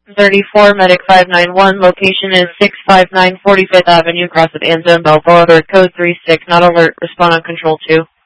34, Medic 591, location is 659 45th Avenue, across with Anza and Balboa, code 36, not alert, respond on control 2.